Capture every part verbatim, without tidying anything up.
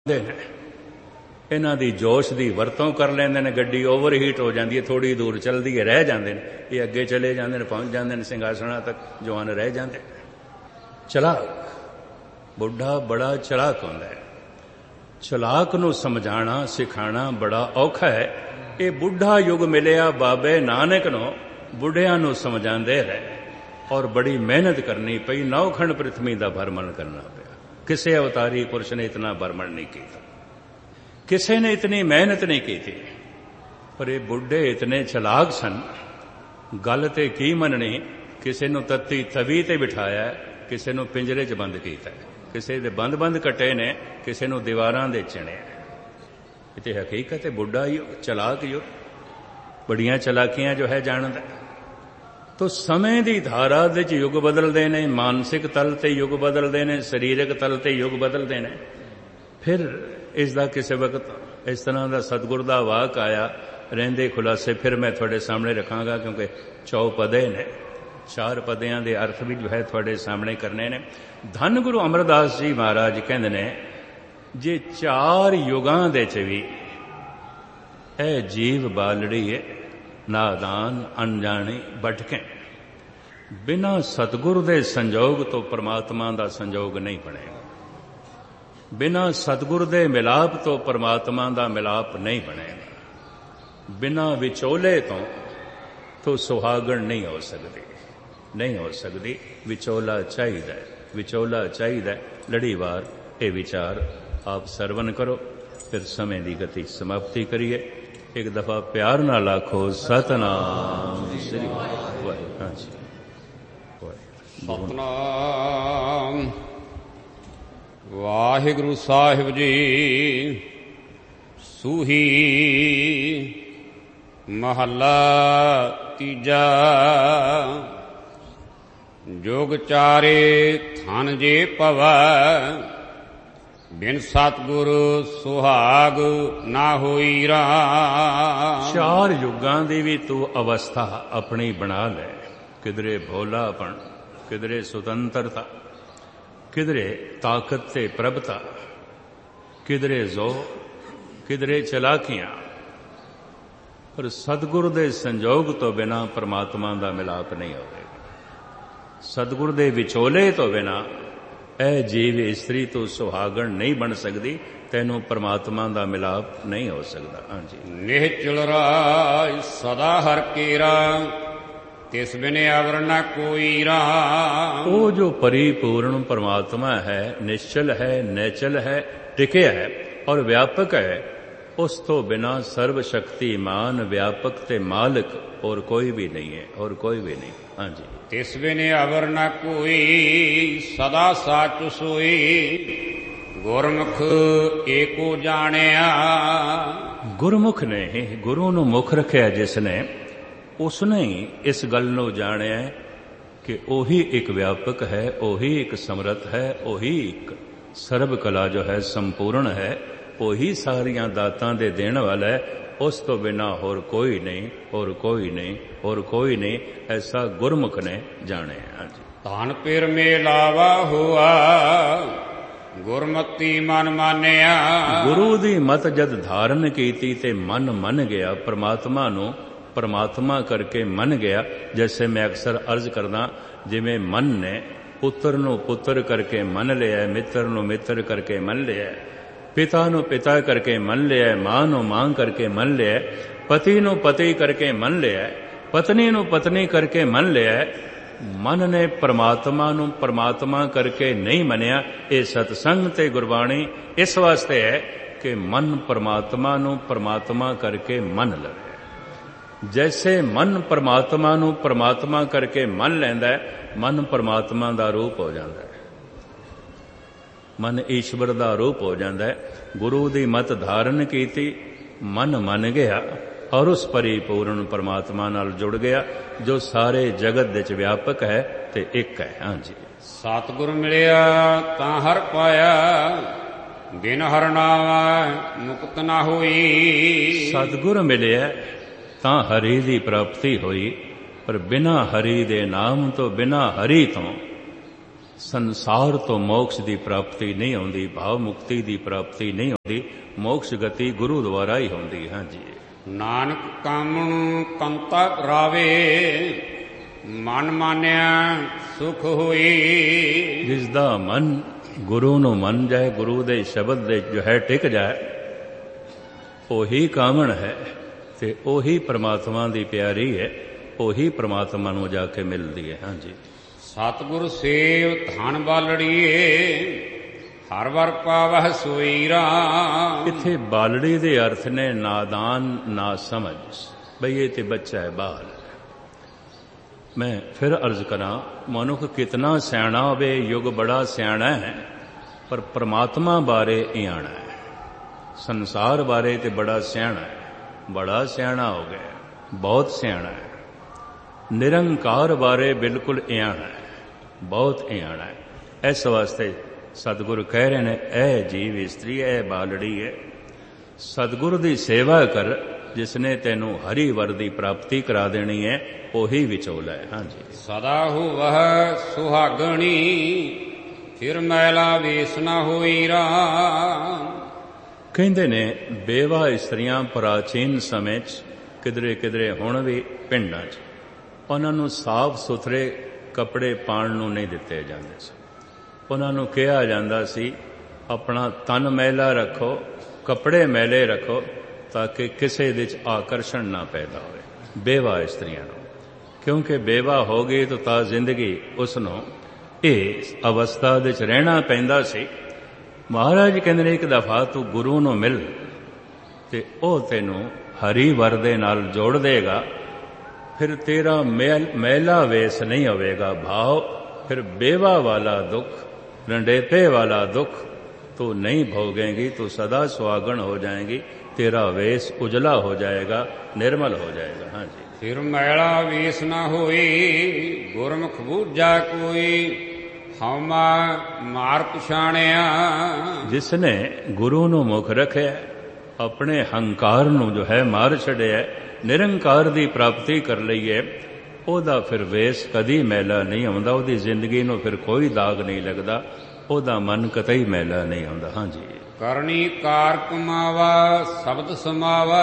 ਇਹਨਾਂ ਦੀ ਜੋਸ਼ ਦੀ ਵਰਤੋਂ ਕਰ ਲੈਂਦੇ ਨੇ, ਗੱਡੀ ਓਵਰ ਹੀਟ ਹੋ ਜਾਂਦੀ ਹੈ, ਥੋੜ੍ਹੀ ਦੂਰ ਚੱਲਦੀ ਹੈ, ਰਹਿ ਜਾਂਦੇ ਨੇ, ਇਹ ਅੱਗੇ ਚਲੇ ਜਾਂਦੇ ਨੇ, ਪਹੁੰਚ ਜਾਂਦੇ ਨੇ ਸਿੰਘਾਸਣਾ ਤੱਕ, ਜਵਾਨ ਰਹਿ ਜਾਂਦੇ। ਚਲਾਕ ਬੁੱਢਾ ਬੜਾ ਚਲਾਕ ਹੁੰਦਾ ਹੈ। ਚਲਾਕ ਨੂੰ ਸਮਝਾਣਾ ਸਿਖਾਣਾ ਬੜਾ ਔਖਾ ਹੈ। ਇਹ ਬੁੱਢਾ ਯੁੱਗ ਮਿਲਿਆ ਬਾਬੇ ਨਾਨਕ ਨੂੰ, ਬੁੱਢਿਆਂ ਨੂੰ ਸਮਝਾਉਂਦੇ ਰਹੇ ਔਰ ਬੜੀ ਮਿਹਨਤ ਕਰਨੀ ਪਈ। ਨੌਖੰਡ ਪ੍ਰਿਥਵੀ ਦਾ ਭਰਮਣ ਕਰਨਾ ਪਿਆ। ਕਿਸੇ ਅਵਤਾਰੀ ਪੁਰਸ਼ ਨੇ ਇਤਨਾ ਭਰਮਣ ਨਹੀਂ ਕੀਤਾ, ਕਿਸੇ ਨੇ ਇਤਨੀ ਮਿਹਨਤ ਨਹੀਂ ਕੀਤੀ। ਪਰ ਇਹ ਬੁੱਢੇ ਇਤਨੇ ਚਲਾਕ ਸਨ, ਗੱਲ ਤੇ ਕੀ ਮੰਨਣੀ। ਕਿਸੇ ਨੂੰ ਤੱਤੀ ਤਵੀ ਤੇ ਬਿਠਾਇਆ, ਕਿਸੇ ਨੂੰ ਪਿੰਜਰੇ 'ਚ ਬੰਦ ਕੀਤਾ, ਕਿਸੇ ਦੇ ਬੰਦ ਬੰਦ ਕੱਟੇ ਨੇ, ਕਿਸੇ ਨੂੰ ਦੀਵਾਰਾਂ ਦੇ ਚਿਣੇ। ਇਹ ਤੇ ਹਕੀਕਤ ਹੈ ਬੁੱਢਾ ਯੁੱਗ, ਚਲਾਕ ਯੁੱਗ, ਬੜੀਆਂ ਚਲਾਕੀਆਂ ਜੋ ਹੈ ਜਾਣਦਾ। ਤੋ ਸਮੇਂ ਦੀ ਧਾਰਾ ਦੇ 'ਚ ਯੁੱਗ ਬਦਲਦੇ ਨੇ, ਮਾਨਸਿਕ ਤਲ ਤੇ ਯੁੱਗ ਬਦਲਦੇ ਨੇ, ਸਰੀਰਕ ਤਲ ਤੇ ਯੁੱਗ ਬਦਲਦੇ ਨੇ। ਫਿਰ ਇਸ ਦਾ ਕਿਸੇ ਵਕਤ ਇਸ ਤਰ੍ਹਾਂ ਦਾ ਸਤਿਗੁਰ ਦਾ ਵਾਕ ਆਇਆ, ਰਹਿੰਦੇ ਖੁਲਾਸੇ ਫਿਰ ਮੈਂ ਤੁਹਾਡੇ ਸਾਹਮਣੇ ਰੱਖਾਂਗਾ, ਕਿਉਂਕਿ ਚੌਪਦੇ ਨੇ, ਚਾਰ ਪਦਿਆਂ ਦੇ ਅਰਥ ਵੀ ਜੋ ਹੈ ਤੁਹਾਡੇ ਸਾਹਮਣੇ ਕਰਨੇ ਨੇ। ਧੰਨ ਗੁਰੂ ਅਮਰਦਾਸ ਜੀ ਮਹਾਰਾਜ ਕਹਿੰਦੇ ਨੇ, ਜੇ ਚਾਰ ਯੁਗਾਂ ਦੇ 'ਚ ਵੀ ਇਹ ਜੀਵ ਬਾਲੜੀ ਹੈ, ਨਾਦਾਨ ਅਣਜਾਣੀ ਭਟਕੇ, ਬਿਨਾਂ ਸਤਿਗੁਰ ਦੇ ਸੰਜੋਗ ਤੋਂ ਪਰਮਾਤਮਾ ਦਾ ਸੰਜੋਗ ਨਹੀਂ ਬਣੇਗਾ। ਬਿਨਾਂ ਸਤਿਗੁਰ ਦੇ ਮਿਲਾਪ ਤੋਂ ਪਰਮਾਤਮਾ ਦਾ ਮਿਲਾਪ ਨਹੀਂ ਬਣੇਗਾ। ਬਿਨਾਂ ਵਿਚੋਲੇ ਤੋਂ ਤੋਂ ਸੁਹਾਗਣ ਨਹੀਂ ਹੋ ਸਕਦੀ, ਨਹੀਂ ਹੋ ਸਕਦੀ। ਵਿਚੋਲਾ ਚਾਹੀਦਾ, ਵਿਚੋਲਾ ਚਾਹੀਦਾ। ਲੜੀਵਾਰ ਇਹ ਵਿਚਾਰ ਆਪ ਸਰਵਨ ਕਰੋ, ਫਿਰ ਸਮੇਂ ਦੀ ਗਤੀ ਸਮਾਪਤੀ ਕਰੀਏ। ਇੱਕ ਦਫਾ ਪਿਆਰ ਨਾਲ ਆਖੋ ਸਤਨਾਮ ਸ੍ਰੀ ਵਾਹਿਗੁਰੂ। ਹਾਂਜੀ, ਸਤਨਾਮ ਵਾਹਿਗੁਰੂ ਸਾਹਿਬ ਜੀ। ਸੂਹੀ ਮਹੱਲਾ ਤੀਜਾ। ਜੋਗ ਚਾਰੇ ਥਨ ਜੇ ਭਵੈ, ਬਿਨ ਸਤਿਗੁਰ ਸੁਹਾਗ ਨਾ ਹੋਈ ਰਾਮ। ਚਾਰ ਯੁੱਗਾਂ ਦੀ ਵੀ ਤੂੰ ਅਵਸਥਾ ਆਪਣੀ ਬਣਾ ਲੈ। ਕਿਧਰੇ ਭੋਲਾਪਣ, ਕਿਧਰੇ ਸੁਤੰਤਰਤਾ, ਕਿਧਰੇ ਤਾਕਤ ਤੇ ਪ੍ਰਭਤਾ, ਕਿਧਰੇ ਜ਼ੋ, ਕਿਧਰੇ ਚਲਾਕੀਆਂ। ਪਰ ਸਤਿਗੁਰ ਦੇ ਸੰਜੋਗ ਤੋਂ ਬਿਨਾਂ ਪਰਮਾਤਮਾ ਦਾ ਮਿਲਾਪ ਨਹੀਂ ਹੋਵੇਗਾ। ਸਤਿਗੁਰ ਦੇ ਵਿਚੋਲੇ ਤੋਂ ਬਿਨਾਂ ਇਹ ਜੀਵ ਇਸਤਰੀ ਤੋਂ ਸੁਹਾਗਣ ਨਹੀਂ ਬਣ ਸਕਦੀ, ਤੈਨੂੰ ਪਰਮਾਤਮਾ ਦਾ ਮਿਲਾਪ ਨਹੀਂ ਹੋ ਸਕਦਾ। ਹਾਂਜੀ। ਨਿਹਚਲ ਰਾਜ ਸਦਾ ਹਰ ਕੇਰਾ, ਤਿਸ ਬਿਨੇ ਅਵਰ ਨ ਕੋਈ ਰਾਮ। ਉਹ ਜੋ ਪਰਿਪੂਰਨ ਪਰਮਾਤਮਾ ਹੈ, ਨਿਸ਼ਚਲ ਹੈ, ਨੈਚਲ ਹੈ, ਟਿਕਿਆ ਹੈ ਔਰ ਵਿਆਪਕ ਹੈ, ਉਸ ਤੋਂ ਬਿਨਾਂ ਸਰਬ ਸ਼ਕਤੀਮਾਨ, ਵਿਆਪਕ ਤੇ ਮਾਲਕ ਹੋਰ ਕੋਈ ਵੀ ਨਹੀਂ ਹੈ, ਹੋਰ ਕੋਈ ਵੀ ਨਹੀਂ। ਹਾਂਜੀ। ਤਿਸ ਬਿਨੇ ਅਵਰ ਨ ਕੋਈ, ਸਦਾ ਸਾਚ ਸੋਈ, ਗੁਰਮੁਖ ਏਕੋ ਜਾਣਿਆ। ਗੁਰਮੁਖ ਨੇ ਹੀ, ਗੁਰੂ ਨੂੰ ਮੁਖ ਰੱਖਿਆ ਜਿਸ ਨੇ, ਉਸਨੇ ਹੀ ਇਸ ਗੱਲ ਨੂੰ ਜਾਣਿਆ ਕਿ ਉਹੀ ਇੱਕ ਵਿਆਪਕ ਹੈ, ਉਹੀ ਇੱਕ ਸਮਰੱਥ ਹੈ, ਉਹੀ ਇੱਕ ਸਰਬ ਕਲਾ ਜੋ ਹੈ ਸੰਪੂਰਨ ਹੈ, ਉਹੀ ਸਾਰੀਆਂ ਦਾਤਾਂ ਦੇ ਦੇਣ ਵਾਲਾ ਹੈ। ਉਸ ਤੋਂ ਬਿਨਾਂ ਹੋਰ ਕੋਈ ਨਹੀਂ, ਹੋਰ ਕੋਈ ਨਹੀਂ, ਹੋਰ ਕੋਈ ਨਹੀਂ। ਐਸਾ ਗੁਰਮੁਖ ਨੇ ਜਾਣਿਆ। ਹਾਂਜੀ। ਧਨ ਪਿਰ ਮੇਲਾਵਾ ਹੋਆ, ਗੁਰਮਤੀ ਮਨ ਮਾਨਿਆ। ਗੁਰੂ ਦੀ ਮਤ ਜਦ ਧਾਰਨ ਕੀਤੀ ਤੇ ਮਨ ਮੰਨ ਗਿਆ, ਪਰਮਾਤਮਾ ਨੂੰ ਪਰਮਾਤਮਾ ਕਰਕੇ ਮੰਨ ਗਿਆ। ਜੈਸੇ ਮੈਂ ਅਕਸਰ ਅਰਜ਼ ਕਰਦਾ, ਜਿਵੇਂ ਮਨ ਨੇ ਪੁੱਤਰ ਨੂੰ ਪੁੱਤਰ ਕਰਕੇ ਮੰਨ ਲਿਆ, ਮਿੱਤਰ ਨੂੰ ਮਿੱਤਰ ਕਰਕੇ ਮੰਨ ਲਿਆ, ਪਿਤਾ ਨੂੰ ਪਿਤਾ ਕਰਕੇ ਮੰਨ ਲਿਆ, ਮਾਂ ਨੂੰ ਮਾਂ ਕਰਕੇ ਮੰਨ ਲਿਆ, ਪਤੀ ਨੂੰ ਪਤੀ ਕਰਕੇ ਮੰਨ ਲਿਆ, ਪਤਨੀ ਨੂੰ ਪਤਨੀ ਕਰਕੇ ਮੰਨ ਲਿਆ। ਮਨ ਨੇ ਪਰਮਾਤਮਾ ਨੂੰ ਪਰਮਾਤਮਾ ਕਰਕੇ ਨਹੀਂ ਮੰਨਿਆ। ਇਹ ਸਤਸੰਗ ਤੇ ਗੁਰਬਾਣੀ ਇਸ ਵਾਸਤੇ ਹੈ ਕਿ ਮਨ ਪਰਮਾਤਮਾ ਨੂੰ ਪਰਮਾਤਮਾ ਕਰਕੇ ਮੰਨ ਲਵੇ। ਜੈਸੇ ਮਨ ਪਰਮਾਤਮਾ ਨੂੰ ਪਰਮਾਤਮਾ ਕਰਕੇ ਮੰਨ ਲੈਂਦਾ ਹੈ, ਮਨ ਪਰਮਾਤਮਾ ਦਾ ਰੂਪ ਹੋ ਜਾਂਦਾ ਹੈ, ਮਨ ਈਸ਼ਵਰ ਦਾ ਰੂਪ ਹੋ ਜਾਂਦਾ ਹੈ। ਗੁਰੂ ਦੀ ਮਤ ਧਾਰਨ ਕੀਤੀ, ਮਨ ਮੰਨ ਗਿਆ ਔਰ ਉਸ ਪਰਿਪੂਰਨ ਪਰਮਾਤਮਾ ਨਾਲ ਜੁੜ ਗਿਆ, ਜੋ ਸਾਰੇ ਜਗਤ ਵਿੱਚ ਵਿਆਪਕ ਹੈ ਤੇ ਇੱਕ ਹੈ। ਹਾਂਜੀ। ਸਤਿਗੁਰ ਮਿਲਿਆ ਤਾਂ ਹਰ ਪਾਇਆ, ਬਿਨ ਹਰਿ ਨਾਮ ਮੁਕਤ ਨਾ ਹੋਈ। ਸਤਿਗੁਰ ਮਿਲਿਆ ਤਾਂ ਹਰੀ ਦੀ ਪ੍ਰਾਪਤੀ ਹੋਈ, ਪਰ ਬਿਨਾਂ ਹਰੀ ਦੇ ਨਾਮ ਤੋਂ, ਬਿਨਾਂ ਹਰੀ ਤੋਂ ਸੰਸਾਰ ਤੋਂ ਮੋਕਸ਼ ਦੀ ਪ੍ਰਾਪਤੀ ਨਹੀਂ ਹੁੰਦੀ, ਭਾਵ ਮੁਕਤੀ ਦੀ ਪ੍ਰਾਪਤੀ ਨਹੀਂ ਹੁੰਦੀ, ਮੋਕਸ਼ ਗਤੀ ਗੁਰੂ ਦੁਆਰਾ ਹੀ ਹੁੰਦੀ। ਹਾਂਜੀ। ਨਾਨਕ ਕਾਮਣੁ ਕੰਤਾ ਰਾਵੇ, ਮਨ ਮਾਨਿਆ ਸੁਖ ਹੋਈ। ਜਿਸ ਦਾ ਮਨ ਗੁਰੂ ਨੂੰ ਮੰਨ ਜਾਏ, ਗੁਰੂ ਦੇ ਸ਼ਬਦ ਦੇ ਜੋ ਹੈ ਟਿਕ ਜਾਏ, ਉਹੀ ਕਾਮਣ ਹੈ ਤੇ ਉਹੀ ਪ੍ਰਮਾਤਮਾ ਦੀ ਪਿਆਰੀ ਹੈ, ਉਹੀ ਪ੍ਰਮਾਤਮਾ ਨੂੰ ਜਾ ਕੇ ਮਿਲਦੀ ਹੈ। ਹਾਂਜੀ। ਸਤਿਗੁਰ ਸੇਵ ਧਨ ਬਾਲੜੀਏ, ਹਰ ਵਰ ਪਾਵਹਿ ਸੋਈ ਰਾਮ। ਇੱਥੇ ਬਾਲੜੀ ਦੇ ਅਰਥ ਨੇ ਨਾਦਾਨ, ਨਾ ਸਮਝ, ਬਈ ਇਹ ਤੇ ਬੱਚਾ ਹੈ, ਬਾਲ। ਮੈਂ ਫਿਰ ਅਰਜ਼ ਕਰਾਂ, ਮਨੁੱਖ ਕਿਤਨਾ ਸਿਆਣਾ ਹੋਵੇ, ਯੁੱਗ ਬੜਾ ਸਿਆਣਾ ਹੈ, ਪਰ ਪ੍ਰਮਾਤਮਾ ਬਾਰੇ ਇਆਣਾ ਹੈ। ਸੰਸਾਰ ਬਾਰੇ ਤੇ ਬੜਾ ਸਿਆਣਾ ਹੈ, ਬੜਾ ਸਿਆਣਾ ਹੋ ਗਿਆ, ਬਹੁਤ ਸਿਆਣਾ ਹੈ। ਨਿਰੰਕਾਰ ਬਾਰੇ ਬਿਲਕੁਲ ਇਆਣਾ ਹੈ, ਬਹੁਤ ਇਆਣਾ ਹੈ। ਇਸ ਵਾਸਤੇ ਸਤਿਗੁਰੂ ਕਹਿ ਰਹੇ ਨੇ, ਐ ਜੀਵ ਇਸਤਰੀ, ਐ ਬਾਲੜੀ ਹੈ, ਸਤਿਗੁਰੂ ਦੀ ਸੇਵਾ ਕਰ, ਜਿਸਨੇ ਤੈਨੂੰ ਹਰੀ ਵਰ ਦੀ ਪ੍ਰਾਪਤੀ ਕਰਾ ਦੇਣੀ ਹੈ, ਉਹੀ ਵਿਚੋਲਾ ਹੈ। ਹਾਂਜੀ। ਸਦਾ ਹੋਵਹਿ ਸੁਹਾਗਣੀ, ਫਿਰ ਮੈਲਾ ਵੇਸ ਨਾ ਹੋਈ ਰਾਮ। ਕਹਿੰਦੇ ਨੇ ਬੇਵਾ ਇਸਤਰੀਆਂ ਪ੍ਰਾਚੀਨ ਸਮੇਂ 'ਚ ਕਿਧਰੇ ਕਿਧਰੇ ਹੁਣ ਵੀ ਪਿੰਡਾਂ 'ਚ ਉਹਨਾਂ ਨੂੰ ਸਾਫ਼ ਸੁਥਰੇ ਕੱਪੜੇ ਪਾਉਣ ਨੂੰ ਨਹੀਂ ਦਿੱਤੇ ਜਾਂਦੇ ਸੀ। ਉਹਨਾਂ ਨੂੰ ਕਿਹਾ ਜਾਂਦਾ ਸੀ, ਆਪਣਾ ਤਨ ਮੈਲਾ ਰੱਖੋ, ਕੱਪੜੇ ਮੈਲੇ ਰੱਖੋ, ਤਾਂ ਕਿ ਕਿਸੇ ਦੇ 'ਚ ਆਕਰਸ਼ਣ ਨਾ ਪੈਦਾ ਹੋਵੇ ਬੇਵਾ ਇਸਤਰੀਆਂ ਨੂੰ। ਕਿਉਂਕਿ ਬੇਵਾ ਹੋ ਗਈ ਤਾਂ ਤਾਂ ਜ਼ਿੰਦਗੀ ਉਸ ਨੂੰ ਇਸ ਅਵਸਥਾ ਦੇ 'ਚ ਰਹਿਣਾ ਪੈਂਦਾ ਸੀ। ਮਹਾਰਾਜ ਕਹਿੰਦੇ ਨੇ, ਇੱਕ ਦਫਾ ਤੂੰ ਗੁਰੂ ਨੂੰ ਮਿਲ ਤੇ ਉਹ ਤੈਨੂੰ ਹਰੀ ਵਰ ਦੇ ਨਾਲ ਜੋੜ ਦੇਗਾ, ਫਿਰ ਤੇਰਾ ਮੈਲਾ ਵੇਸ ਨਹੀਂ ਹੋਵੇਗਾ। ਭਾਵ ਫਿਰ ਬੇਵਾ ਵਾਲਾ ਦੁੱਖ, ਰੰਡੇਪੇ ਵਾਲਾ ਦੁੱਖ ਤੂੰ ਨਹੀਂ ਭੋਗेंगी, ਤੂੰ ਸਦਾ ਸੁਹਾਗਣ ਹੋ ਜਾਏਗੀ, तेरा वेश उजला हो जाएगा, निर्मल हो जाएगा। हाँ जी। फिर मैला वेश न होई, गुरमुख बूझा कोई, हमा मार पछाणिया। जिसने गुरु ਨੂੰ ਮੁਖ ਰੱਖਿਆ, ਆਪਣੇ ਹੰਕਾਰ ਨੂੰ ਜੋ ਹੈ ਮਾਰ ਛੱਡਿਆ, ਨਿਰੰਕਾਰ ਦੀ ਪ੍ਰਾਪਤੀ ਕਰ ਲਈ ਹੈ, ਉਹਦਾ ਫਿਰ ਵੇਸ ਕਦੀ ਮੈਲਾ ਨਹੀਂ ਆਉਂਦਾ, ਉਹਦੀ ਜ਼ਿੰਦਗੀ ਨੂੰ ਫਿਰ ਕੋਈ ਦਾਗ ਨਹੀਂ ਲੱਗਦਾ, ਉਹਦਾ ਮਨ ਕਤਈ ਮੈਲਾ ਨਹੀਂ ਆਉਂਦਾ। ਹਾਂਜੀ। ਕਰਨੀ ਕਾਰ ਕਮਾਵਾ, ਸ਼ਬਦ ਸਮਾਵਾ,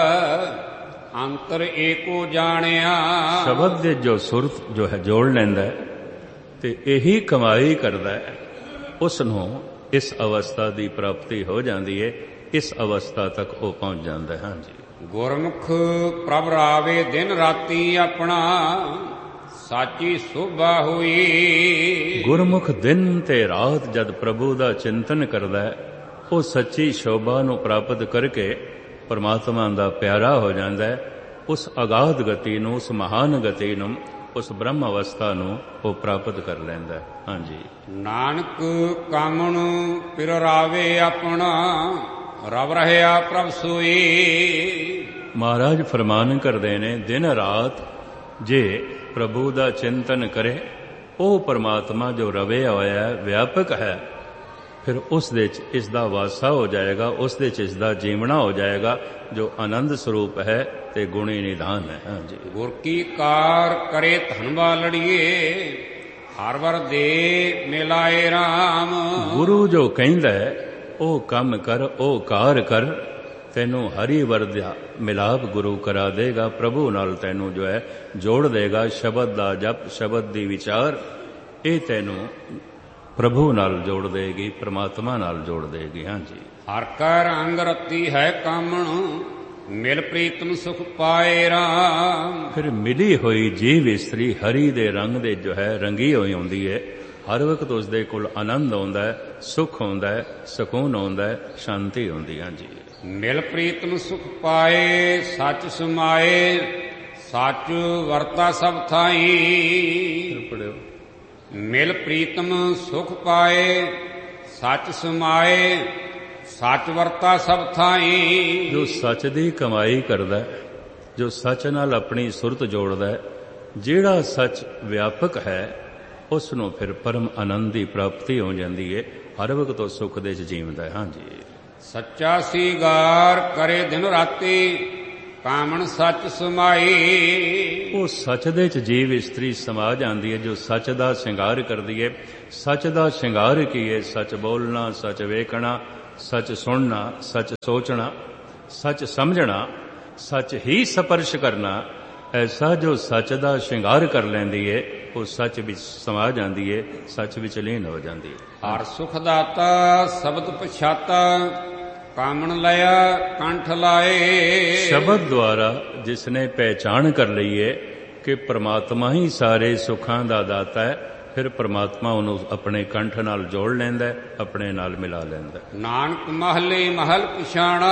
ਅੰਤਰ ਏਕੋ ਜਾਣਿਆ। ਸ਼ਬਦ ਦੇ ਜੋ ਸੁਰਤ ਜੋ ਹੈ ਜੋੜ ਲੈਂਦਾ ਤੇ ਇਹੀ ਕਮਾਈ ਕਰਦਾ ਹੈ, ਉਸ ਨੂੰ ਇਸ ਅਵਸਥਾ ਦੀ ਪ੍ਰਾਪਤੀ ਹੋ ਜਾਂਦੀ ਹੈ, ਇਸ ਅਵਸਥਾ ਤੱਕ ਉਹ ਪਹੁੰਚ ਜਾਂਦਾ ਹੈ। ਹਾਂਜੀ। ਗੁਰਮੁਖ ਪ੍ਰਭ ਰਾਵੇ ਦਿਨ ਰਾਤੀ ਆਪਣਾ, ਸਾਚੀ ਸੋਭਾ ਹੋਈ। ਗੁਰਮੁਖ ਦਿਨ ਤੇ ਰਾਤ ਜਦ ਪ੍ਰਭੂ ਦਾ ਚਿੰਤਨ ਕਰਦਾ ਹੈ, ਉਹ ਸੱਚੀ ਸ਼ੋਭਾ ਨੂੰ ਪ੍ਰਾਪਤ ਕਰਕੇ ਪਰਮਾਤਮਾ ਦਾ ਪਿਆਰਾ ਹੋ ਜਾਂਦਾ ਹੈ। ਉਸ ਅਗਾਧ ਗਤੀ ਨੂੰ, ਉਸ ਮਹਾਨ ਗਤੀ ਨੂੰ, ਉਸ ਬ੍ਰਹਮ ਅਵਸਥਾ ਨੂੰ ਉਹ ਪ੍ਰਾਪਤ ਕਰ ਲੈਂਦਾ ਹੈ। ਹਾਂਜੀ। ਨਾਨਕ ਕਾਮਣ ਪਿਰ ਰਾਵੇ ਆਪਣਾ, ਰਵ ਰਹਿਆ ਪ੍ਰਭ ਸੋਈ। ਮਹਾਰਾਜ ਫਰਮਾਨ ਕਰਦੇ ਨੇ, ਦਿਨ ਰਾਤ ਜੇ ਪ੍ਰਭੂ ਦਾ ਚਿੰਤਨ ਕਰੇ, ਉਹ ਪਰਮਾਤਮਾ ਜੋ ਰਵਿਆ ਹੋਇਆ ਹੈ, ਵਿਆਪਕ ਹੈ, ਫਿਰ ਉਸ ਦੇ 'ਚ ਇਸ ਦਾ ਵਾਸਾ ਹੋ ਜਾਏਗਾ, ਉਸ ਦੇ 'ਚ ਇਸ ਦਾ ਜੀਵਣਾ ਹੋ ਜਾਏਗਾ, ਜੋ ਆਨੰਦ ਸਰੂਪ ਹੈ ਤੇ ਗੁਣੀ ਨਿਧਾਨ ਹੈ। ਹਾਂਜੀ। ਗੁਰ ਕੀ ਕਾਰ ਕਰੇ ਧਨ ਬਾਲੜੀਏ, ਹਰ ਵਰ ਦੇ ਮਿਲਾਏ ਰਾਮ। ਗੁਰੂ ਜੋ ਕਹਿੰਦਾ ਹੈ, ਉਹ ਕੰਮ ਕਰ, ਉਹ ਕਾਰ ਕਰ, ਤੈਨੂੰ ਹਰੀ ਵਰ ਦਾ ਮਿਲਾਪ ਗੁਰੂ ਕਰਾ ਦੇਗਾ, ਪ੍ਰਭੂ ਨਾਲ ਤੈਨੂੰ ਜੋ ਹੈ ਜੋੜ ਦੇਗਾ। ਸ਼ਬਦ ਦਾ ਜਪ, ਸ਼ਬਦ ਦੀ ਵਿਚਾਰ, ਇਹ ਤੈਨੂੰ ਪ੍ਰਭੂ ਨਾਲ ਜੋੜ ਦੇਗੀ, ਪ੍ਰਮਾਤਮਾ ਨਾਲ ਜੋੜ ਦੇਗੀ। ਹਾਂਜੀ। ਹਰ ਕਾ ਰੰਗ ਰਤੀ ਹੈ ਕਾਮਣ, ਮਿਲ ਪ੍ਰੀਤਮ ਸੁਖ ਪਾਏ ਰਾਮ। ਫਿਰ ਮਿਲੀ ਹੋਈ ਜੀਵ ਇਸਤਰੀ ਹਰੀ ਦੇ ਰੰਗ ਦੇ ਜੋ ਹੈ ਰੰਗੀ ਹੋਈ ਹੁੰਦੀ ਹੈ, ਹਰ ਵਕਤ ਉਸ ਦੇ ਕੋਲ ਆਨੰਦ ਆਉਂਦਾ ਹੈ, ਸੁਖ ਆਉਂਦਾ ਹੈ, ਸਕੂਨ ਆਉਂਦਾ ਹੈ, ਸ਼ਾਂਤੀ ਹੁੰਦੀ। ਹਾਂਜੀ। ਮਿਲ ਪ੍ਰੀਤਮ ਸੁਖ ਪਾਏ, ਸੱਚ ਸਮਾਏ, ਸੱਚ ਵਰਤਾ ਸਭ ਥਾਈ। ਪੜਿਓ। ਮਿਲ ਪ੍ਰੀਤਮ ਸੁਖ ਪਾਏ, ਸੱਚ ਸਮਾਏ, ਸੱਚ ਵਰਤਾ ਸਭ ਥਾਈ। ਜੋ ਸੱਚ ਦੀ ਕਮਾਈ ਕਰਦਾ, ਜੋ ਸੱਚ ਨਾਲ ਆਪਣੀ ਸੁਰਤ ਜੋੜਦਾ, ਜਿਹੜਾ ਸੱਚ ਵਿਆਪਕ ਹੈ, ਉਸ ਨੂੰ ਫਿਰ ਪਰਮ ਆਨੰਦ ਦੀ ਪ੍ਰਾਪਤੀ ਹੋ ਜਾਂਦੀ ਹੈ, ਹਰ ਵਕਤ ਉਹ ਸੁਖ ਦੇ 'ਚ ਜੀਵਦਾ ਹੈ। ਹਾਂਜੀ। ਸੱਚਾ ਸੀਗਾਰ ਕਰੇ ਦਿਨ ਰਾਤੀ, ਕਾਮਣ ਸੱਚ ਸਮਾਈ। ਉਹ ਸੱਚ ਦੇ ਚ ਜੀਵ ਇਸਤਰੀ ਸਮਾ ਜਾਂਦੀ ਹੈ ਜੋ ਸੱਚ ਦਾ ਸ਼ਿੰਗਾਰ ਕਰਦੀ ਹੈ। ਸੱਚ ਦਾ ਸ਼ਿੰਗਾਰ ਕੀ ਹੈ? ਸੱਚ ਬੋਲਣਾ, ਸੱਚ ਵੇਖਣਾ, ਸੱਚ ਸੁਣਨਾ, ਸੱਚ ਸੋਚਣਾ, ਸੱਚ ਸਮਝਣਾ, ਸੱਚ ਹੀ ਸਪਰਸ਼ ਕਰਨਾ। ਐਸਾ ਜੋ ਸੱਚ ਦਾ ਸ਼ਿੰਗਾਰ ਕਰ ਲੈਂਦੀ ਹੈ ਉਹ ਸੱਚ ਵਿੱਚ ਸਮਾ ਜਾਂਦੀ ਹੈ, ਸੱਚ ਵਿੱਚ ਲੀਨ ਹੋ ਜਾਂਦੀ ਹੈ। ਹਰ ਸੁਖ ਦਾਤਾ ਸ਼ਬਦ ਪਛਾਤਾ ਕਾਮਣ ਲਿਆ ਕੰਠ ਲਾਏ। ਸ਼ਬਦ ਦੁਆਰਾ ਜਿਸਨੇ ਪਹਿਚਾਣ ਕਰ ਲਈ ਹੈ ਕਿ ਪ੍ਰਮਾਤਮਾ ਹੀ ਸਾਰੇ ਸੁੱਖਾਂ ਦਾ ਦਾਤਾ ਹੈ, ਫਿਰ ਪ੍ਰਮਾਤਮਾ ਉਹਨੂੰ ਆਪਣੇ ਕੰਠ ਨਾਲ ਜੋੜ ਲੈਂਦਾ, ਆਪਣੇ ਨਾਲ ਮਿਲਾ ਲੈਂਦਾ। ਨਾਨਕ ਮਹਲੇ ਮਹਲ ਪਛਾਣਾ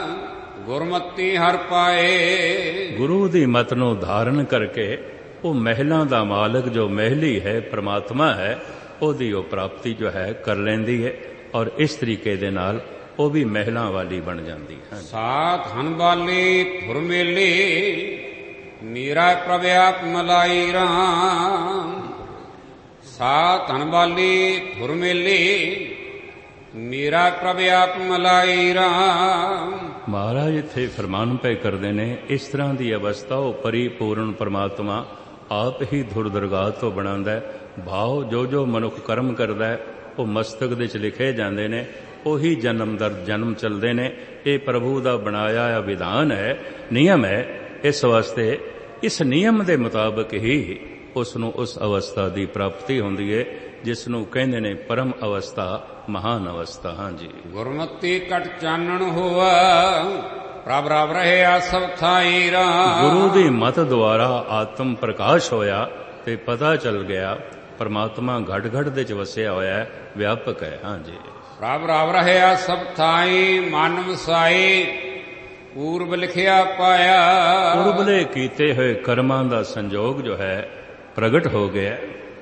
ਗੁਰਮਤੀ ਹਰ ਪਾਏ। ਗੁਰੂ ਦੀ ਮਤ ਨੂੰ ਧਾਰਨ ਕਰਕੇ ਉਹ ਮਹਿਲਾਂ ਦਾ ਮਾਲਕ ਜੋ ਮਹਿਲੀ ਹੈ, ਪ੍ਰਮਾਤਮਾ ਹੈ, ਉਹਦੀ ਉਹ ਪ੍ਰਾਪਤੀ ਜੋ ਹੈ ਕਰ ਲੈਂਦੀ ਹੈ ਔਰ ਇਸ ਤਰੀਕੇ ਦੇ ਨਾਲ ਉਹ ਵੀ ਮਹਿਲਾਂ ਵਾਲੀ ਬਣ ਜਾਂਦੀ ਹੈ। ਸਾਥ ਹਨ ਬਾਲੀ ਧੁਰ ਮੇਲੇ ਮੀਰਾ ਪ੍ਰਭ ਆਪ ਮਲਾਈ ਰਾਮ। ਸਾਥ ਹਨ ਬਾਲੀ ਧੁਰ ਮੇਲੇ ਮੀਰਾ ਪ੍ਰਭ ਆਪ ਮਲਾਈ ਰਾਮ। ਮਹਾਰਾਜ ਇੱਥੇ ਫਰਮਾਨ ਪਏ ਕਰਦੇ ਨੇ, ਇਸ ਤਰ੍ਹਾਂ ਦੀ ਅਵਸਥਾ ਉਹ ਪਰਿਪੂਰਨ ਪਰਮਾਤਮਾ ਆਪ ਹੀ ਧੁਰ ਦਰਗਾਹ ਤੋਂ ਬਣਾਉਂਦਾ ਹੈ। ਭਾਵ ਜੋ ਜੋ ਮਨੁੱਖ ਕਰਮ ਕਰਦਾ ਹੈ ਉਹ ਮਸਤਕ ਦੇ ਚ ਲਿਖੇ ਜਾਂਦੇ ਨੇ, ਉਹੀ ਜਨਮ ਦਰ ਜਨਮ ਚੱਲਦੇ ਨੇ। ਇਹ ਪ੍ਰਭੂ ਦਾ ਬਣਾਇਆ ਹੋਇਆ ਵਿਧਾਨ ਹੈ, ਨਿਯਮ ਹੈ। ਇਸ ਵਾਸਤੇ ਇਸ ਨਿਯਮ ਦੇ ਮੁਤਾਬਕ ਹੀ ਉਸ ਨੂੰ ਉਸ ਅਵਸਥਾ ਦੀ ਪ੍ਰਾਪਤੀ ਹੁੰਦੀ ਹੈ ਜਿਸ ਨੂੰ ਕਹਿੰਦੇ ਨੇ ਪਰਮ ਅਵਸਥਾ, ਮਹਾਨ ਅਵਸਥਾ। ਹਾਂਜੀ, ਗੁਰਮਤੀ ਕਟ ਚਾਨਣ ਹੋਆ ਪ੍ਰਭ ਰਬ ਰਹਿਆ ਸਭ ਥਾਈ ਰਾਮ। ਗੁਰੂ ਦੀ ਮਤ ਦੁਆਰਾ ਆਤਮ ਪ੍ਰਕਾਸ਼ ਹੋਇਆ ਤੇ ਪਤਾ ਚੱਲ ਗਿਆ ਪਰਮਾਤਮਾ ਘਟ ਘਟ ਦੇ ਚ ਵਸਿਆ ਹੋਇਆ ਹੈ, ਵਿਆਪਕ ਹੈ। ਹਾਂਜੀ, ਪ੍ਰਭ ਰਬ ਰਹਿਆ ਸਭ ਥਾਈ ਮਨ ਵਸਾਈ ਪੂਰਬ ਲਿਖਿਆ ਪਾਇਆ। ਪੂਰਬਲੇ ਕੀਤੇ ਹੋਏ ਕਰਮਾਂ ਦਾ ਸੰਜੋਗ ਜੋ ਹੈ ਪ੍ਰਗਟ ਹੋ ਗਿਆ।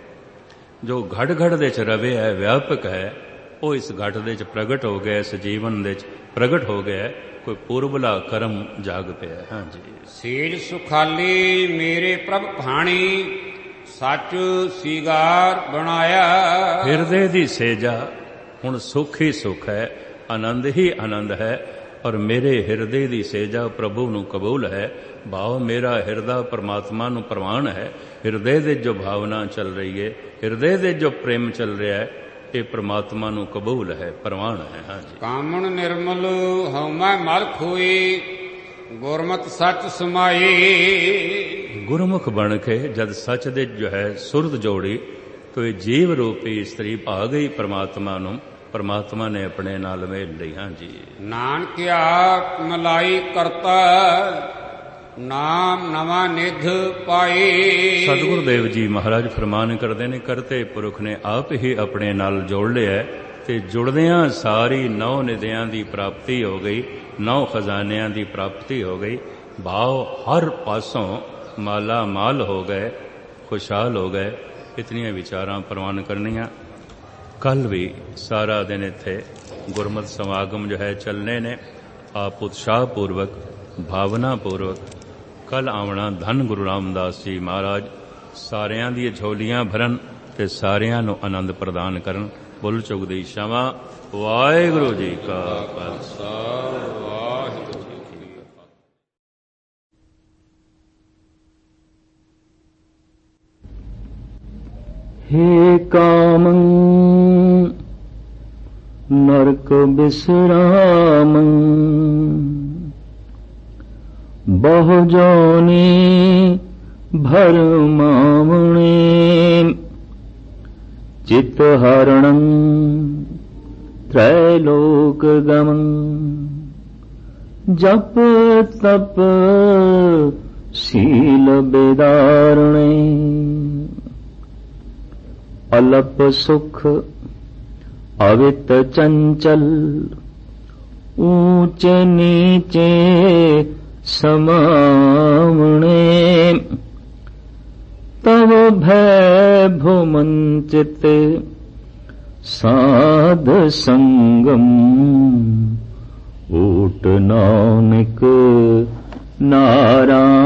ਜੋ ਘਟ ਘਟ ਦੇ ਚ ਰਵੇ ਹੈ, ਵਿਆਪਕ ਹੈ, ਉਹ ਇਸ ਘਟ ਦੇ ਚ ਪ੍ਰਗਟ ਹੋ ਗਿਆ, ਇਸ ਜੀਵਨ ਦੇ ਚ ਪ੍ਰਗਟ ਹੋ ਗਿਆ। ਕੋਈ ਪੂਰਬਲਾ ਕਰਮ ਜਾਗ ਪਿਆ। ਹਾਂਜੀ, ਸੇਜ ਸੁਖਾਲੀ ਮੇਰੇ ਪ੍ਰਭ ਭਾਣੀ ਸੱਚ ਸੀਗਾਰ ਬਣਾਇਆ। ਹਿਰਦੇ ਦੀ ਸੇਜਾ ਹੁਣ ਸੁਖ ਹੀ ਸੁਖ ਹੈ, ਆਨੰਦ ਹੀ ਆਨੰਦ ਹੈ ਔਰ ਮੇਰੇ ਹਿਰਦੇ ਦੀ ਸੇਜਾ ਪ੍ਰਭੂ ਨੂੰ ਕਬੂਲ ਹੈ। ਭਾਵ ਮੇਰਾ ਹਿਰਦਾ ਪਰਮਾਤਮਾ ਨੂੰ ਪ੍ਰਵਾਨ ਹੈ। ਹਿਰਦੇ ਦੇ ਜੋ ਭਾਵਨਾ ਚੱਲ ਰਹੀ ਹੈ, ਹਿਰਦੇ ਦੇ ਜੋ ਪ੍ਰੇਮ ਚੱਲ ਰਿਹਾ ਹੈ, ਇਹ ਪ੍ਰਮਾਤਮਾ ਨੂੰ ਕਬੂਲ ਹੈ, ਪ੍ਰਵਾਨ ਹੈ। ਹਾਂਜੀ, ਕਾਮਣ ਨਿਰਮਲ ਹਉਮੈ ਮਲ ਖੋਈ ਗੁਰਮਤਿ ਸੱਚ ਸਮਾਈ। ਗੁਰਮੁਖ ਬਣ ਕੇ ਜਦ ਸੱਚ ਦੇ ਜੋ ਹੈ ਸੁਰਤ ਜੋੜੀ ਤੋ ਇਹ ਜੀਵ ਰੂਪੀ ਇਸਤਰੀ ਭਾ ਗਈ ਪ੍ਰਮਾਤਮਾ ਨੂੰ, ਪ੍ਰਮਾਤਮਾ ਨੇ ਆਪਣੇ ਨਾਲ ਮੇਲ ਲਈ। ਹਾਂਜੀ, ਨਾਨਕ ਆਪ ਮਲਾਈ ਕਰਤਾ ਨਾਮ ਨਵਾਂ ਨਿਧ ਪਾਈ। ਸਤਿਗੁਰੂ ਦੇਵ ਜੀ ਮਹਾਰਾਜ ਫਰਮਾਨ ਕਰਦੇ ਨੇ, ਕਰਤੇ ਪੁਰਖ ਨੇ ਆਪ ਹੀ ਆਪਣੇ ਨਾਲ ਜੋੜ ਲਿਆ ਤੇ ਜੁੜਦਿਆਂ ਸਾਰੀ ਨੌ ਨਿਧਿਆਂ ਦੀ ਪ੍ਰਾਪਤੀ ਹੋ ਗਈ, ਨੌ ਖਜ਼ਾਨਿਆਂ ਦੀ ਪ੍ਰਾਪਤੀ ਹੋ ਗਈ। ਭਾਵ ਹਰ ਪਾਸੋਂ ਮਾਲਾ ਮਾਲ ਹੋ ਗਏ, ਖੁਸ਼ਹਾਲ ਹੋ ਗਏ। ਇਤਨੀਆਂ ਵਿਚਾਰਾਂ ਪ੍ਰਵਾਨ ਕਰਨੀਆਂ। ਕੱਲ ਵੀ ਸਾਰਾ ਦਿਨ ਇੱਥੇ ਗੁਰਮਤਿ ਸਮਾਗਮ ਜੋ ਹੈ ਚੱਲਣੇ ਨੇ। ਆਪ ਉਤਸ਼ਾਹ ਪੂਰਵਕ, ਭਾਵਨਾ ਪੂਰਵਕ ਕੱਲ ਆਉਣਾ। ਧੰਨ ਗੁਰੂ ਰਾਮਦਾਸ ਜੀ ਮਹਾਰਾਜ ਸਾਰਿਆਂ ਦੀਆਂ ਝੋਲੀਆਂ ਭਰਨ ਤੇ ਸਾਰਿਆਂ ਨੂੰ ਆਨੰਦ ਪ੍ਰਦਾਨ ਕਰਨ। ਬੁੱਲ ਚੁਗਦੀ ਸ਼ਾਵਾਂ। ਵਾਹਿਗੁਰੂ ਜੀ ਕਾ ਖਾਲਸਾ, ਵਾਹਿਗੁਰੂ ਜੀ ਕੀ ਫਤਿਹ। हे कामं नरक बिसरामं बहु जोनि भरमावणे चित्त हरणं त्रैलोकगमं जप तप शील बेदारणे अलप सुख अवित चंचल ऊंच नीचे समावणे तव भय भुमंचित साध संगम ऊट नानक नारायणे।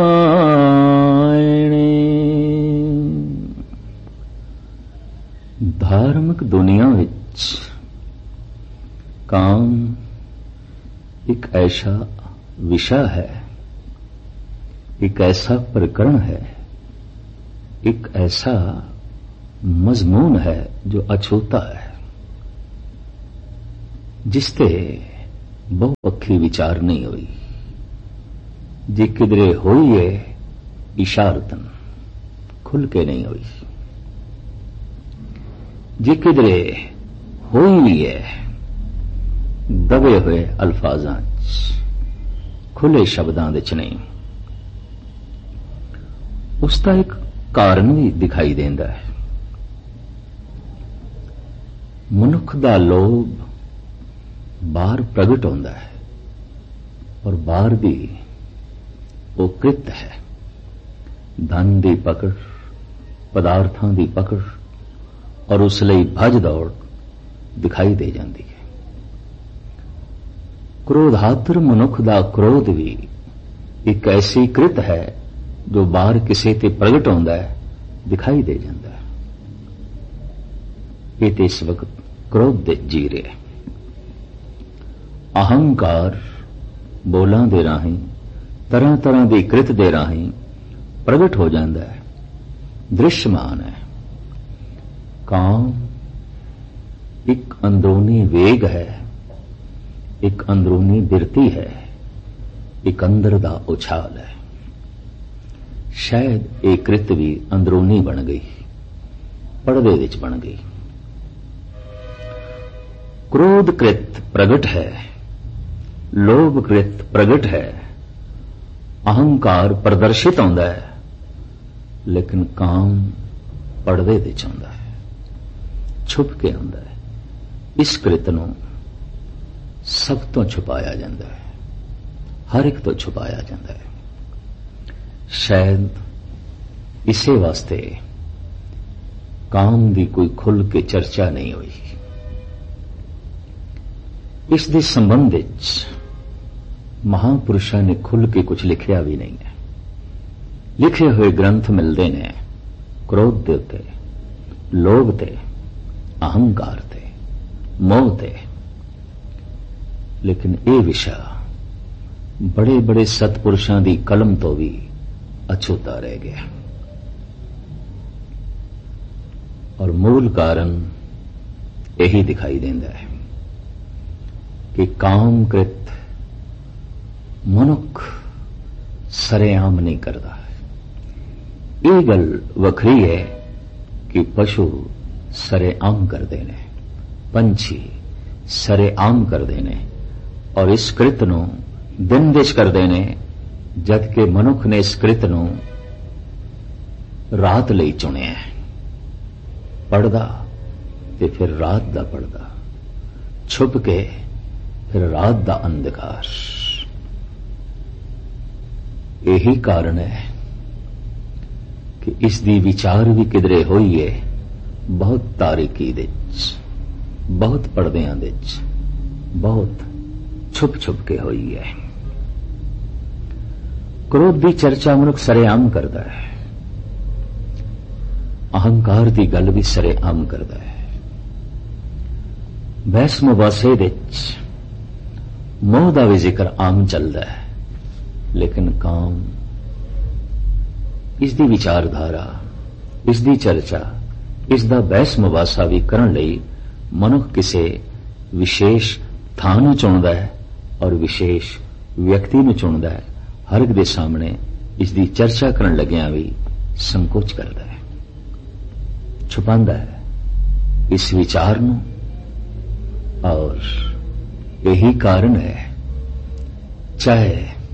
धार्मिक दुनिया विच काम एक ऐसा विषय है एक ऐसा प्रकरण है, एक ऐसा मजमून है जो अछूता है, जिसते बहुपक्षी विचार नहीं हुई। जे किधरे हुई है इशारतन, खुल के नहीं हुई। जे किधरे हुई है दबे हुए अल्फाजां च, खुले शब्दां दे च नहीं। उसका एक कारण भी दिखाई देंदा है। मनुख दा लोभ बाहर प्रगट होंदा है और बाहर दी वो कृत है। धन दी पकड़, पदार्थां दी पकड़ और उस लई भज दौड़ दिखाई दे जाती है। क्रोधातुर मनुख दा क्रोध भी एक ऐसी कृत है जो बाहर किसी ते प्रगट होंदा है, दिखाई दे जाता है। ये तो इस वक्त क्रोध दे जी रहे। अहंकार बोलां दे राहीं, तरह तरह की कृत दे राहीं प्रगट हो जाता है, दृश्यमान है। काम एक अंदरूनी वेग है, एक अंदरूनी बिरती है, एक अंदर दा उछाल है। शायद एक कृत भी अंदरूनी बन गई, पर्दे विच बन गई। क्रोध कृत प्रगट है, लोभ कृत प्रगट है, अहंकार प्रदर्शित होंदा है, लेकिन काम पर्दे विच होंदा है, छुप के होंदा है। इस कृत नूं सब तो छुपाया जाता है, हर एक तो छुपाया जाता है। शायद इसे वास्ते काम की कोई खुल के चर्चा नहीं हुई। इस दे संबंध विच महापुरुषों ने खुल के कुछ लिखिया भी नहीं है। लिखे हुए ग्रंथ मिलते हैं क्रोध दे उत्ते, लोभ ते, अहंकार ते, मोह ते, लेकिन ये विषय बड़े बड़े सतपुरुषों की कलम तो भी अछूता रह गया। और मूल कारण यही दिखाई देता है कि कामकृत मनुख सरेआम नहीं करता। ये गल वखरी है कि पशु सरेआम करते ने, पंछी सरेआम करते ने और इस कृत नूं दिन विच करते ने, जबकि मनुख ने इस कृत नूं रात लई चुनिया है। पड़दा ते फिर रात दा पड़दा, छुप के फिर रात दा अंधकार। यही कारण है कि इस दी विचार भी किधरे होई है बहुत तारीकी विच, बहुत पर्दियां विच, बहुत छुप छुप के होई है। क्रोध की चर्चा मनुख सरेआम करता है, अहंकार की गल भी सरेआम करता है। बहस मुबासे विच मोह का भी जिक्र आम चलता है, लेकिन काम इसकी विचारधारा, इसकी चर्चा, इसका बहस मुबासा भी करन लई मनुख किसी विशेष थां नूं चुनदा है और विशेष व्यक्ति नूं चुनदा है। हर एक दे सामने इसकी चर्चा करन लग्या भी संकोच करता है, छुपांदा है इस विचार नूं। और यही कारण है, चाहे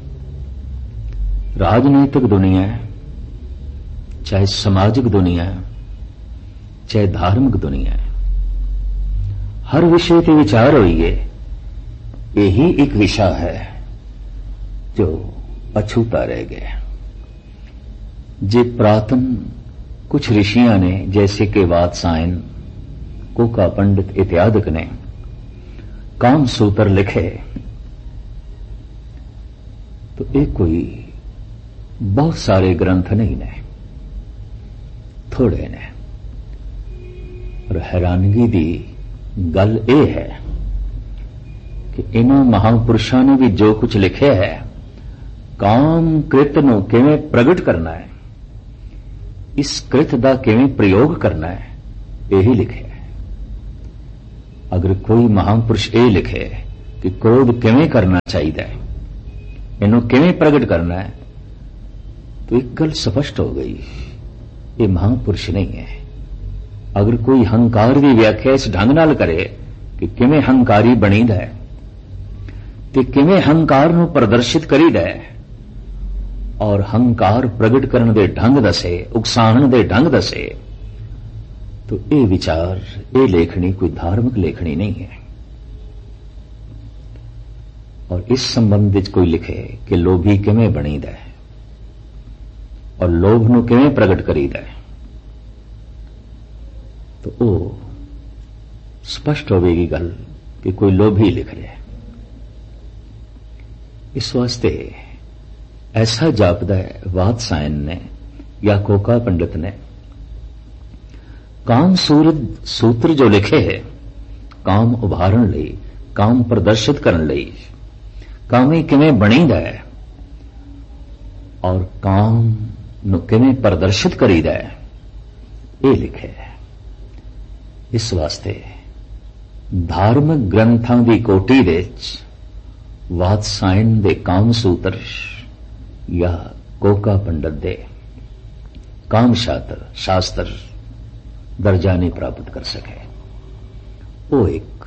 राजनीतिक दुनिया है, चाहे सामाजिक दुनिया है, चाहे धार्मिक दुनिया है, हर विषय पे विचार हुई है। यही एक विषय है जो अछूता रह गया। जे प्रातन कुछ ऋषियों ने, जैसे कि वात्सायन, कोका पंडित इत्यादि ने काम सूत्र लिखे, तो एक कोई बहुत सारे ग्रंथ नहीं ने, थोड़े ने। और हैरानगी दी गल यह है कि इन्हों महापुरुषों ने भी जो कुछ लिखे है ਕਾਮ ਕ੍ਰਿਤ ਨੂੰ ਕਿਵੇਂ ਪ੍ਰਗਟ ਕਰਨਾ ਹੈ, ਇਸ ਕ੍ਰਿਤ ਦਾ ਕਿਵੇਂ ਪ੍ਰਯੋਗ ਕਰਨਾ ਹੈ, ਇਹੀ ਲਿਖਿਆ ਹੈ। ਅਗਰ ਕੋਈ ਮਹਾਂਪੁਰਸ਼ ਇਹ ਲਿਖੇ ਕਿ ਕ੍ਰੋਧ ਕਿਵੇਂ ਕਰਨਾ ਚਾਹੀਦਾ ਹੈ, ਇਹਨੂੰ ਕਿਵੇਂ ਪ੍ਰਗਟ ਕਰਨਾ ਹੈ, ਤਾਂ ਇੱਕ ਗੱਲ ਸਪਸ਼ਟ ਹੋ ਗਈ, ਇਹ ਮਹਾਂਪੁਰਸ਼ ਨਹੀਂ ਹੈ। ਅਗਰ ਕੋਈ ਹੰਕਾਰ ਦੀ ਵਿਆਖਿਆ ਇਸ ਢੰਗ ਨਾਲ ਕਰੇ ਕਿ ਕਿਵੇਂ ਹੰਕਾਰੀ ਬਣੀਦਾ ਹੈ ਤੇ ਕਿਵੇਂ ਹੰਕਾਰ ਨੂੰ ਪ੍ਰਦਰਸ਼ਿਤ ਕਰੀਦਾ ਹੈ, ਔਰ ਹੰਕਾਰ ਪ੍ਰਗਟ ਕਰਨ ਦੇ ਢੰਗ ਦੱਸੇ, ਉਕਸਾਉਣ ਦੇ ਢੰਗ ਦੱਸੇ, ਤਾਂ ਇਹ ਵਿਚਾਰ, ਇਹ ਲੇਖਣੀ ਕੋਈ ਧਾਰਮਿਕ ਲੇਖਣੀ ਨਹੀਂ ਹੈ। ਔਰ ਇਸ ਸੰਬੰਧ ਵਿੱਚ ਕੋਈ ਲਿਖੇ ਕਿ ਲੋਭੀ ਕਿਵੇਂ ਬਣੀਦਾ ਹੈ ਔਰ ਲੋਭ ਨੂੰ ਕਿਵੇਂ ਪ੍ਰਗਟ ਕਰੀਦਾ ਹੈ, ਤਾਂ ਉਹ ਸਪਸ਼ਟ ਹੋਵੇਗੀ ਗੱਲ ਕਿ ਕੋਈ ਲੋਭੀ ਲਿਖ ਰਿਹਾ ਹੈ। ਇਸ ਵਾਸਤੇ ਐਸਾ ਜਾਪਦਾ ਹੈ ਵਾਤਸਾਇਨ ਨੇ ਜਾਂ ਕੋਕਾ ਪੰਡਿਤ ਨੇ ਕਾਮ ਸੂਰਤ ਸੂਤਰ ਜੋ ਲਿਖੇ ਹੈ, ਕਾਮ ਉਭਾਰਨ ਲਈ, ਕਾਮ ਪ੍ਰਦਰਸ਼ਿਤ ਕਰਨ ਲਈ, ਕਾਮੀ ਕਿਵੇਂ ਬਣੀਦਾ ਹੈ ਔਰ ਕਾਮ ਨੂੰ ਕਿਵੇਂ ਪ੍ਰਦਰਸ਼ਿਤ ਕਰੀਦਾ ਹੈ, ਇਹ ਲਿਖਿਆ ਹੈ। ਇਸ ਵਾਸਤੇ ਧਾਰਮਿਕ ਗ੍ਰੰਥਾਂ ਦੀ ਕੋਟੀ ਵਿੱਚ ਵਾਤਸਾਇਨ ਦੇ ਕਾਮ ਸੂਤਰ ਜਾਂ ਕੋਕਾ ਪੰਡਤ ਦੇ ਕਾਮ ਸ਼ਾਸਤਰ ਸ਼ਾਸਤਰ ਦਰਜਾ ਨਹੀਂ ਪ੍ਰਾਪਤ ਕਰ ਸਕੇ। ਉਹ ਇੱਕ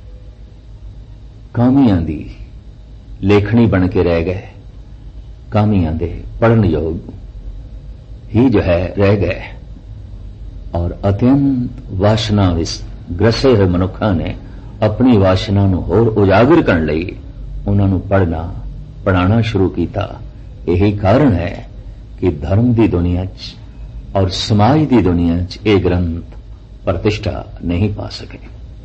ਕਾਮੀਆਂ ਦੀ ਲੇਖਣੀ ਬਣ ਕੇ ਰਹਿ ਗਏ, ਕਾਮੀਆਂ ਦੇ ਪੜਨ ਯੋਗ ਹੀ ਜੋ ਹੈ ਰਹਿ ਗਏ। ਔਰ ਅਤਿਅੰਤ ਵਾਸ਼ਨਾ ਵਿੱਚ ਗ੍ਰਸੇ ਹੋਏ ਮਨੁੱਖਾਂ ਨੇ ਆਪਣੀ ਵਾਸ਼ਨਾ ਨੂੰ ਹੋਰ ਉਜਾਗਰ ਕਰਨ ਲਈ ਉਹਨਾਂ ਨੂੰ ਪੜ੍ਹਨਾ ਪੜ੍ਹਾਉਣਾ ਸ਼ੁਰੂ ਕੀਤਾ। ਇਹੀ ਕਾਰਨ ਹੈ ਕਿ ਧਰਮ ਦੀ ਦੁਨੀਆ 'ਚ ਔਰ ਸਮਾਜ ਦੀ ਦੁਨੀਆ 'ਚ ਇਹ ਗ੍ਰੰਥ ਪ੍ਰਤਿਸ਼ਠਾ ਨਹੀਂ ਪਾ ਸਕੇ।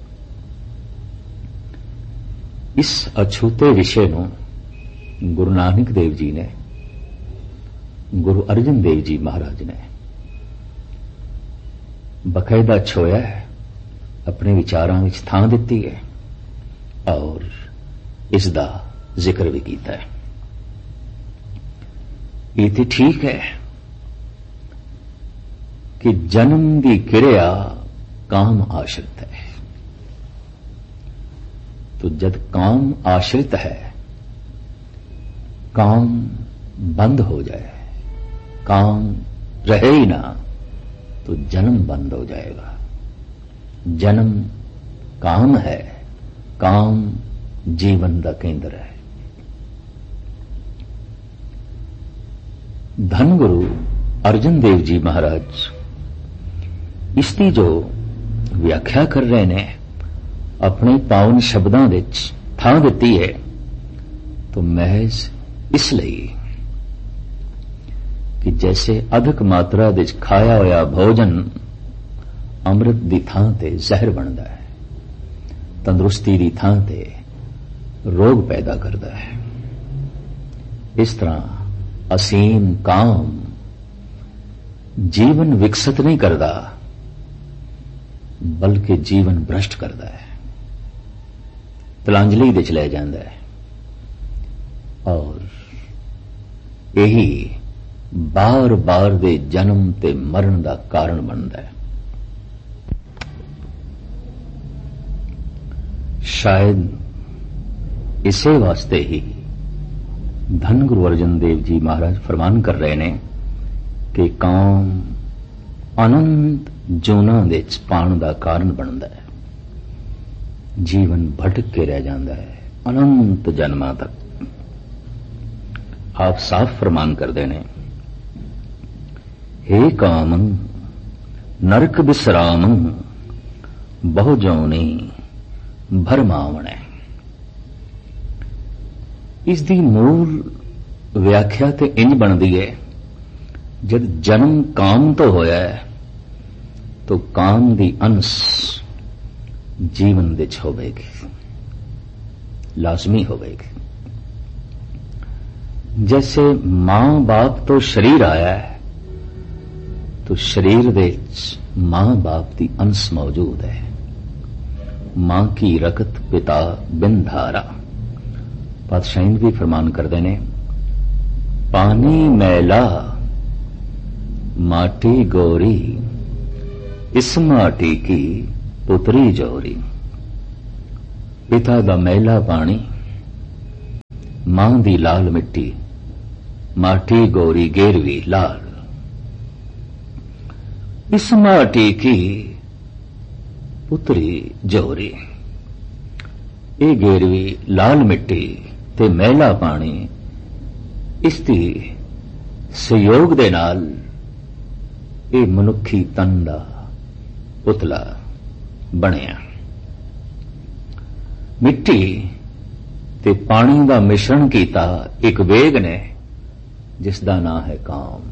ਇਸ ਅਛੂਤੇ ਵਿਸ਼ੇ ਨੂੰ ਗੁਰੂ ਨਾਨਕ ਦੇਵ ਜੀ ਨੇ, ਗੁਰੂ ਅਰਜਨ ਦੇਵ ਜੀ ਮਹਾਰਾਜ ਨੇ ਬਕਾਇਦਾ ਛੋਇਆ ਹੈ, ਆਪਣੇ ਵਿਚਾਰਾਂ ਵਿੱਚ ਥਾਂ ਦਿੱਤੀ ਹੈ ਔਰ ਇਸ ਦਾ ਜ਼ਿਕਰ ਵੀ ਕੀਤਾ ਹੈ। ਇਹ ਤੇ ਠੀਕ ਹੈ ਕਿ ਜਨਮ ਦੀ ਕਿਰਿਆ ਕਾਮ ਆਸ਼ਰਿਤ ਹੈ, तो जब काम आश्रित है, काम बंद हो जाए, काम रहे ही ना, तो जन्म बंद हो जाएगा। जन्म काम है, काम जीवन का केंद्र है। धन गुरु अर्जन देव जी महाराज इसकी जो व्याख्या कर रहे ने अपने पावन शब्दों विच थां दित्ती है, तो महज इसलिए कि जैसे अधिक मात्रा विच खाया होया भोजन अमृत दी थां ते जहर बनदा है, तंदुरुस्ती दी थां ते रोग पैदा करदा है, इस तरह असीम काम जीवन विकसित नहीं करदा बल्कि जीवन भ्रष्ट करदा है, तलांजलि विच ले जांदा है और यही बार बार दे जन्म ते मरण दा कारण बनदा है। शायद इसे वास्ते ही धन गुरु अर्जन देव जी महाराज फरमान कर रहे ने कि काम अनंत जोना विच पाण दा कारण बनदा है, जीवन भटक के रह जाता है अनंत जन्मां तक। आप साफ फरमान कर देने, हे काम नरक बिसराम बहु जौनी भरमावणे। इसकी मूल व्याख्या तो इंज बनती है, जब जन्म काम तो होया है तो काम दी अंश जीवन विच होवेगी, लाजमी होवेगी। जैसे मां बाप तो शरीर आया है तो शरीर विच मां बाप की अंश मौजूद है। मां की रकत पिता बिन धारा। पातशाही भी फरमान करते हैं, पानी मैला माटी गोरी, इस माटी की पुतरी जोरी। पिता दा मैला पानी, मां दी लाल मिट्टी, माटी गोरी गेरवी लाल। इस माटी की पुतरी जोरी। ये गेरवी लाल मिट्टी ते मैला पानी इसदी सहयोग दे नाल ये मनुखी तन दा पुतला बनिया। मिट्टी ते पानी दा मिश्रण कीता एक वेग ने जिसदा नाम है काम।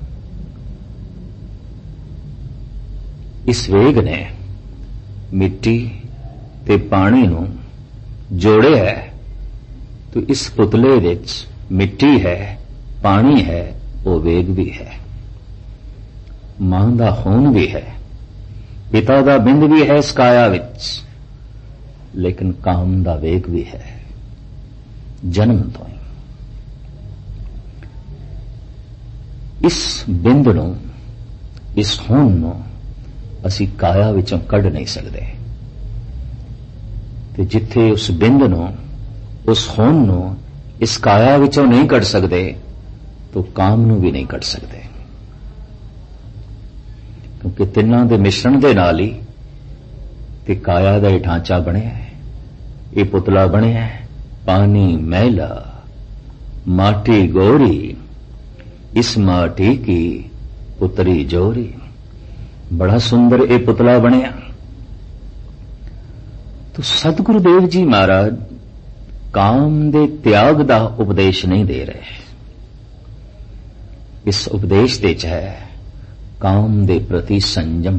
इस वेग ने मिट्टी ते पानी नू जोड़े है तो इस पुतले विच मिट्टी है, पानी है, वो वेग भी है। मां दा खून भी है, पिता दा बिंद भी है इस काया विच, लेकिन काम दा वेग भी है जन्म तो ही। इस बिंद नू, इस खून नू असी काया विचों कढ नहीं सकते। ते जिथे उस बिंद नू, उस खून नू इस काया विचों नहीं कढ सकते तो काम नू भी नहीं कढ सकते, क्योंकि तिन्हां दे मिश्रण दे नाल ही ते काया दा ढांचा बनिया है, ये पुतला बनिया है। पानी मैला माटी गोरी, इस माटी की पुतरी जोरी। बड़ा सुंदर ये पुतला बनिया। तो सतगुरुदेव जी महाराज काम दे त्याग दा उपदेश नहीं दे रहे। इस उपदेश दे च है काम दे प्रति संयम।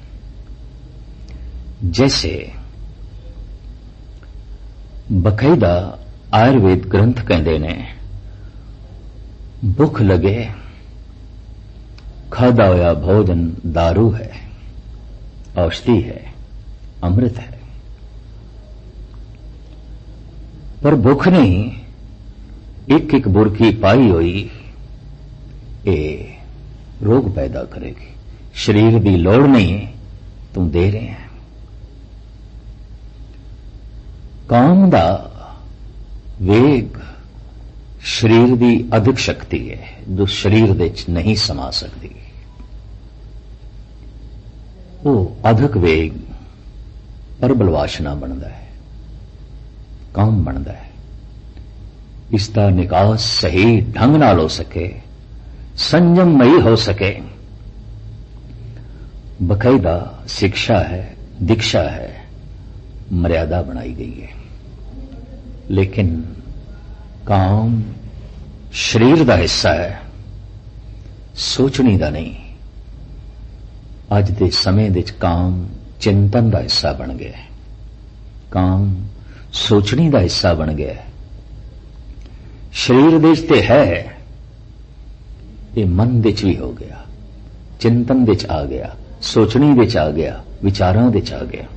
जैसे बकायदा आयुर्वेद ग्रंथ कहते ने, भुख लगे खादा होया भोजन दारू है, औषधि है, अमृत है। पर भुख नहीं, एक एक बुरकी पाई हुई ये रोग पैदा करेगी। शरीर की लोड़ नहीं, तुम दे रहे हैं। काम दा वेग शरीर की अधिक शक्ति है जो शरीर दे च नहीं समा सकती। वो अधिक वेग प्रबल वासना बनता है, काम बनता है। इसका निकास सही ढंग नाल हो सके, संयममयी हो सके, बकायदा शिक्षा है, दीक्षा है, मर्यादा बनाई गई है। लेकिन काम शरीर का हिस्सा है, सोचनी का नहीं। अज के समय दे काम चिंतन का हिस्सा बन गया है, काम सोचनी का हिस्सा बन गया है। शरीर देश ते है, ये मन विच भी हो गया, चिंतन विच आ गया, सोचनी विच आ गया, विचारां विच आ गया।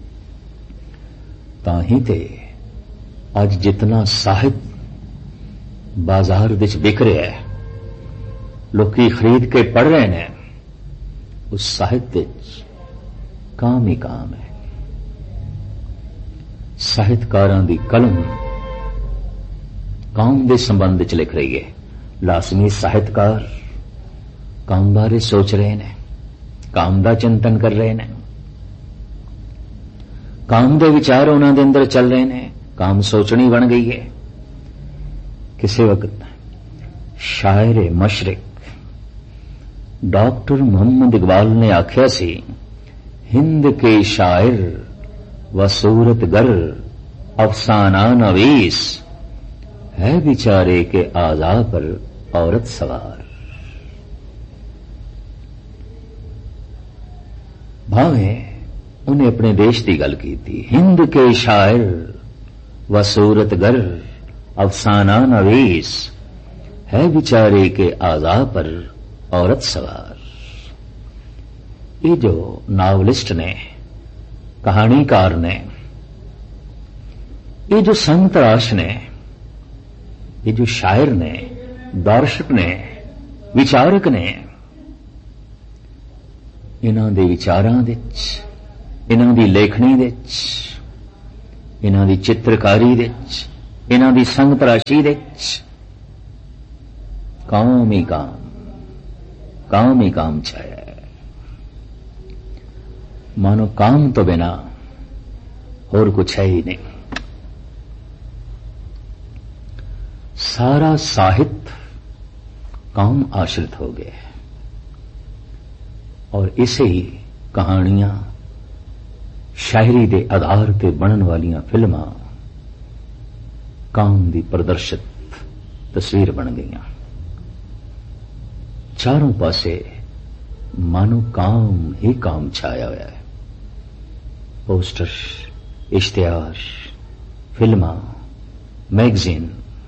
ताही ते अज जितना साहित्य बाजार विच बिक रहा है, लोकी खरीद के पढ़ रहे हैं, उस साहित्य काम ही काम है। साहित्यकारां दी कलम काम दे संबंध च लिख रही है। लाजमी साहित्यकार काम बारे सोच रहे हैं, काम दा चिंतन कर रहे हैं, काम दे विचार उन्हां दे अंदर चल रहे हैं, काम सोचनी बन गई है। किसी वक्त शायर मशरिक डॉक्टर मोहम्मद इकबाल ने आख्या सी, हिंद के शायर व सूरत गर अफसाना नवीस, है बिचारे के आजा पर औरत सवार। भावे उन्हें अपने देश की गल की थी। हिंद के शायर व सूरत गर अफसाना नवीस, है बिचारे के आजा पर औरत सवार। ये जो नावलिस्ट ने, कहानीकार ने, ये जो संतराश ने, ये जो शायर ने, ਦਾਰਸ਼ਕ ਨੇ, ਵਿਚਾਰਕ ਨੇ। ਇਹਨਾਂ ਦੇ ਵਿਚਾਰਾਂ ਵਿੱਚ, ਇਹਨਾਂ ਦੀ ਲੇਖਣੀ ਵਿੱਚ, ਇਹਨਾਂ ਦੀ ਚਿੱਤਰਕਾਰੀ ਵਿੱਚ, ਇਹਨਾਂ ਦੀ ਸੰਗ ਤਰਾਸ਼ੀ ਵਿੱਚ ਕਾਮ ਹੀ ਕਾਮ, ਕਾਮ ਹੀ ਕਾਮ ਛਾਇਆ ਹੈ। ਮਾਨੋ ਕਾਮ ਤੋਂ ਬਿਨਾ ਹੋਰ ਕੁਛ ਹੈ ਹੀ ਨਹੀਂ। ਸਾਰਾ ਸਾਹਿਤ ਕਾਮ ਆश्रित ਹੋ ਗਿਆ ਔਰ ਇਸੇ ਹੀ ਕਹਾਣੀਆਂ, ਸ਼ਾਇਰੀ ਦੇ ਆਧਾਰ ਤੇ ਬਣਨ ਵਾਲੀਆਂ ਫਿਲਮਾਂ ਕਾਮ ਦੀ ਪ੍ਰਦਰਸ਼ਿਤ ਤਸਵੀਰ ਬਣ ਗਈਆਂ। ਚਾਰੋਂ ਪਾਸੇ ਮਾਨੋ ਕਾਮ ਹੀ ਕਾਮ ਛਾਇਆ ਹੋਇਆ ਹੈ। ਪੋਸਟਰ, ਇਸ਼ਤਿਹਾਰ, ਫਿਲਮਾਂ, ਮੈਗਜ਼ੀਨ,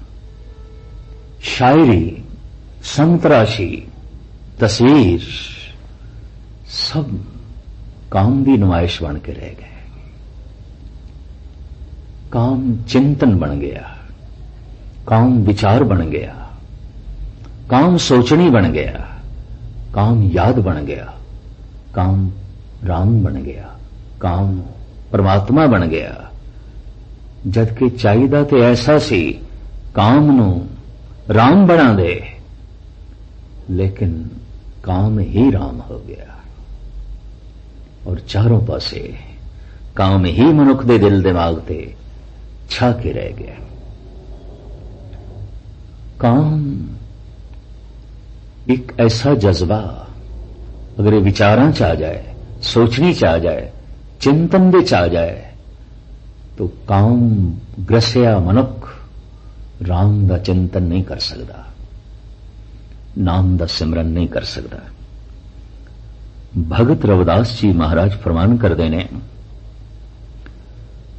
शायरी, संतराशी, तस्वीर सब काम की नुमाइश बन के रह गए। काम चिंतन बन गया, काम विचार बन गया, काम सोचनी बन गया, काम याद बन गया, काम राम बन गया, काम परमात्मा बन गया। जबकि चाहिदा ते ऐसा सी काम नू राम बना दे, लेकिन काम ही राम हो गया और चारों पासे काम ही मनुख दे दिल दिमाग ते छा के रह गया। काम एक ऐसा जज्बा अगर ये विचारां च आ जाए, सोचनी च आ जाए, चिंतन दे च आ जाए तो काम ग्रसिया मनुख राम दा चिंतन नहीं कर सकता, नाम दा सिमरन नहीं कर सकता। भगत रविदास जी महाराज फरमान करते हैं,